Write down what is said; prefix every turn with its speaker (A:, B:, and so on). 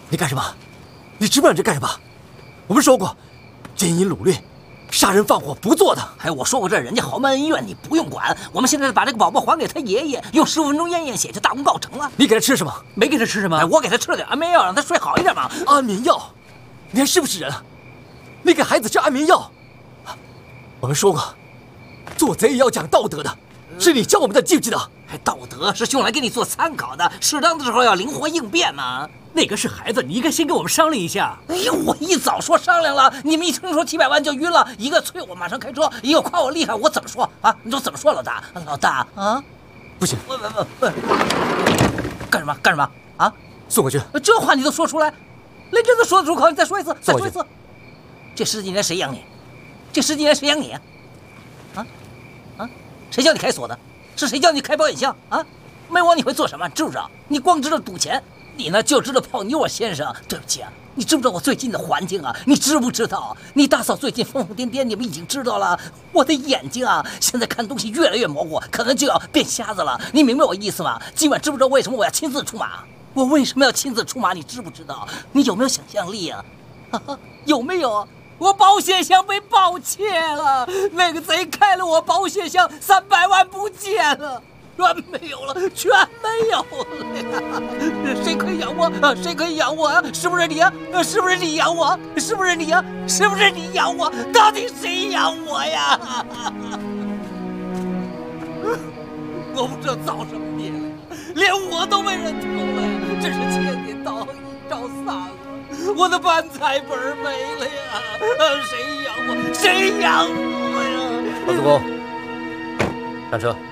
A: 你干什么？你知不知道你这干什么？我们说过，奸淫掳掠、杀人放火不做的。
B: 哎，我说过这人家豪门恩怨你不用管，我们现在把这个宝宝还给他爷爷，用15分钟验验血就大功告成了。
A: 你给他吃什么？
B: 没给他吃什么？哎，我给他吃了点安眠药，让他睡好一点嘛。
A: 安眠药？你还是不是人啊？你给孩子吃安眠药？我们说过，做贼也要讲道德的，是你教我们的，记不记得？
B: 哎，道德是用来给你做参考的，适当的时候要灵活应变嘛。
C: 那个是孩子，你应该先跟我们商量一下。
B: 哎呦，我一早说商量了，你们一听说700万就晕了，一个催我马上开车，一个夸我厉害，我怎么说啊？你说怎么说，老大？老大啊，
A: 不行，
B: 不，干什么啊？
A: 送回去。
B: 这话你都说出来，连这都说得出口，你再说一次，再说一次。
A: 送回去。
B: 这10几年谁养你？这10几年谁养你？谁叫你开锁的？是谁叫你开保险箱啊？没我你会做什么？知不知道？你光知道赌钱，你呢就知道泡妞啊，先生。对不起啊，你知不知道我最近的环境啊？你知不知道？你大嫂最近疯疯癫癫，你们已经知道了。我的眼睛啊，现在看东西越来越模糊，可能就要变瞎子了。你明白我意思吗？今晚知不知道为什么我要亲自出马？我为什么要亲自出马？你知不知道？你有没有想象力啊？有没有？我保险箱被盗窃了，那个贼开了我保险箱，300万不见了，全没有了，全没有了呀！谁可以养我？谁可以养我啊？是不是你啊？是不是你养我？是不是你啊？是不是你养我？到底谁养我呀？我不知道造什么孽了，连我都被人偷了呀！真是千年刀一朝散了。我的棺材本没了呀！谁养我？谁养我呀？
A: 老祖公，上车。